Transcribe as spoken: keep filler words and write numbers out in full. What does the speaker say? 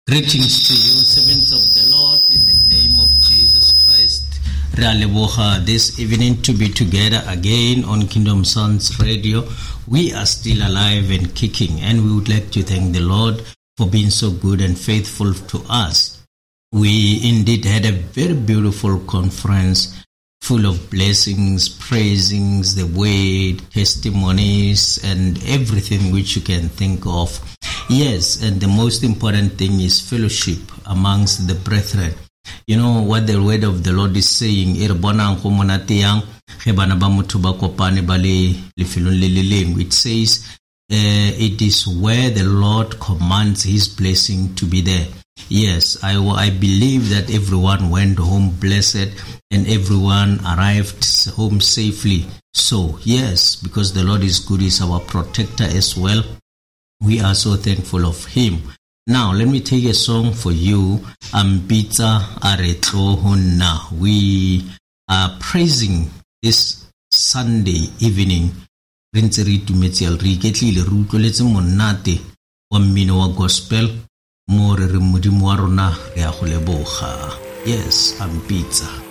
Greetings to you, servants of the Lord, in the name of Jesus Christ. Realeboha, this evening to be together again on Kingdom Sons Radio. We are still alive and kicking, and we would like to thank the Lord for being so good and faithful to us. We indeed had a very beautiful conference full of blessings, praisings, the word, testimonies, and everything which you can think of. Yes, and the most important thing is fellowship amongst the brethren. You know what the word of the Lord is saying. It says, uh, it is where the Lord commands his blessing to be there. Yes, I, I believe that everyone went home blessed and everyone arrived home safely. So, yes, because the Lord is good, is our protector as well. We are so thankful of him. Now, let me take a song for you. Ambita Aretlohuna. We are praising this Sunday evening. Rintse tumetial riketlile rutloletse monate wa mmino wa gospel. More re modimo wa rona re a go leboga. Yes, Ambita.